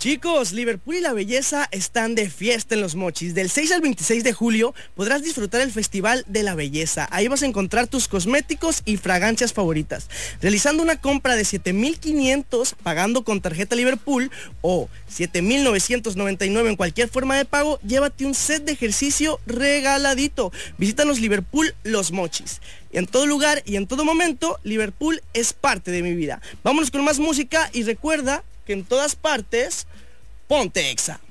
Chicos, Liverpool y la belleza están de fiesta en Los Mochis. Del 6 al 26 de julio podrás disfrutar el Festival de la Belleza. Ahí vas a encontrar tus cosméticos y fragancias favoritas. Realizando una compra de 7,500 pagando con tarjeta Liverpool o 7,999 en cualquier forma de pago, llévate un set de ejercicio regaladito. Visítanos Liverpool Los Mochis. En todo lugar y en todo momento, Liverpool es parte de mi vida. Vámonos con más música y recuerda que en todas partes, ponte Exa.